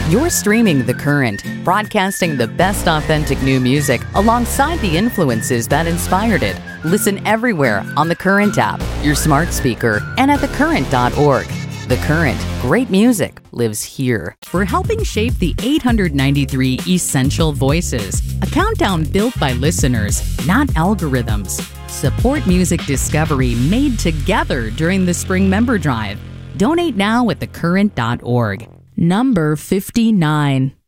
You're streaming The Current, broadcasting the best authentic new music alongside the influences that inspired it. Listen everywhere on the Current app, your smart speaker, and at thecurrent.org. The Current, great music lives here. We're helping shape the 893 essential voices, a countdown built by listeners, not algorithms. Support music discovery made together during the Spring Member Drive. Donate now at thecurrent.org. Number 59.